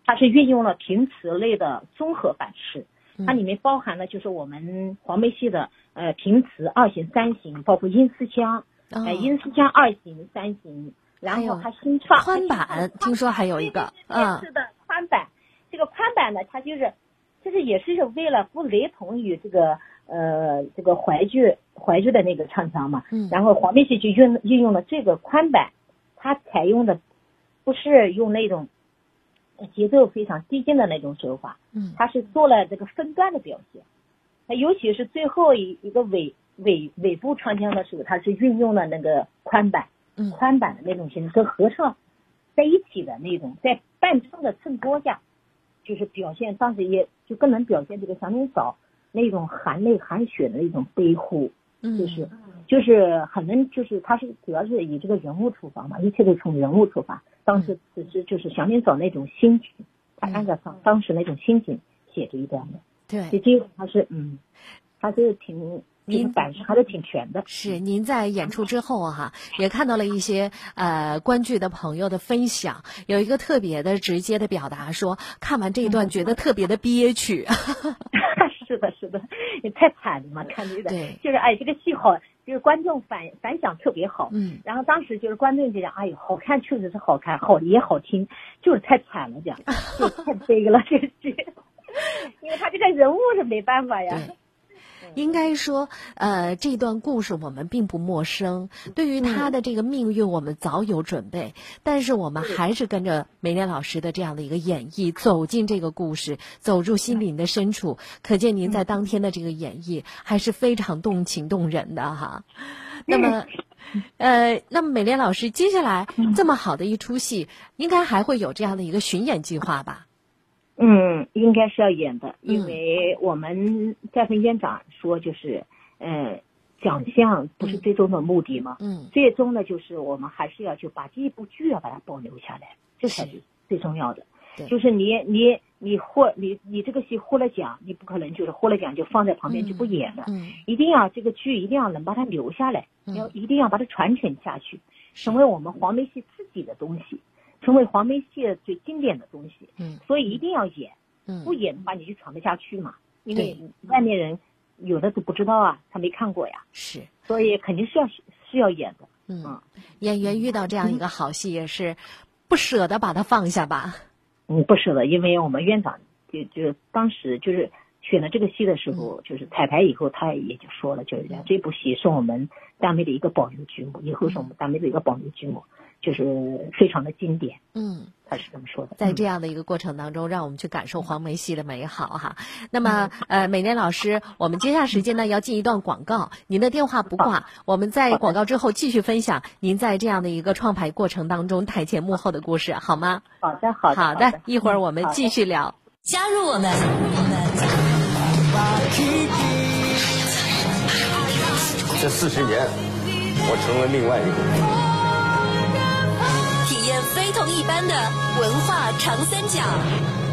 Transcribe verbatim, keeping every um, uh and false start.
它是运用了平词类的综合版式，它里面包含了就是我们黄梅戏的呃平词二型、三型，包括阴丝腔，呃、哦、阴丝腔二型、三型，然后它新创宽板，听说还有一个， 嗯，是的，宽板。这个宽板呢，它就是就是也是为了不雷同于这个呃这个淮剧淮剧的那个唱腔嘛，嗯，然后黄梅戏就运运用了这个宽板，它采用的不是用那种节奏非常递进的那种手法，嗯，它是做了这个分段的表现，它尤其是最后一一个尾尾尾部唱腔的时候，它是运用了那个宽板，嗯，宽板的那种形式跟合唱在一起的那种，在伴唱的衬托下，就是表现当时也就更能表现这个祥林嫂那种含泪含血的那种悲呼，嗯，就是就是很能就是他是主要是以这个人物出发嘛，一切都从人物出发。当时此时就是祥林嫂那种心情，他按照当当时那种心情写这一段的， 对， 所以这个他是嗯，他是挺。您版式还是挺全的。 是，您在演出之后哈、啊，也看到了一些呃观剧的朋友的分享，有一个特别的直接的表达说，看完这一段觉得特别的憋屈。 是的，是的，也太惨了嘛，看这个，就是哎，这个戏好，就是观众反反响特别好。嗯。然后当时就是观众就讲，哎呦，好看确实是好看，好也好听，就是太惨了，讲，就太悲了这个剧，因为他这个人物是没办法呀。 应该说，呃，这段故事我们并不陌生，对于他的这个命运我们早有准备，但是我们还是跟着梅莲老师的这样的一个演绎，走进这个故事，走入心灵的深处。可见您在当天的这个演绎还是非常动情动人的哈。那么，呃，那么梅莲老师接下来这么好的一出戏，应该还会有这样的一个巡演计划吧？ 嗯，应该是要演的，因为我们在分院长说，就是呃，奖项不是最终的目的吗？嗯，最终呢，就是我们还是要就把这一部剧要把它保留下来，这才是最重要的。就是你你你获你你这个戏获了奖，你不可能就是获了奖就放在旁边就不演了，嗯，一定要这个剧一定要能把它留下来，要一定要把它传承下去，成为我们黄梅戏自己的东西。成为黄梅戏最经典的东西，嗯，所以一定要演，嗯，不演的话你就传不下去嘛，因为外面人有的都不知道啊，他没看过呀， 是， 所以肯定是要是要演的， 嗯，嗯演员遇到这样一个好戏也是不舍得把它放下吧， 嗯，不舍得，因为我们院长就就当时就是选了这个戏的时候，嗯、就是彩排以后他也就说了，就是讲这部戏是我们单位的一个保留剧目，以后是我们单位的一个保留剧目。就是非常的经典，嗯，他是这么说的。 在这样的一个过程当中，让我们去感受黄梅戏的美好哈。那么，呃，美莲老师，我们接下时间呢要进一段广告，您的电话不挂，我们在广告之后继续分享您在这样的一个创排过程当中台前幕后的故事，好吗？ 好的，好的， 好的，一会儿我们继续聊。 加入我们， 这四十年，我成了另外一个人。 体验非同一般的文化长三角。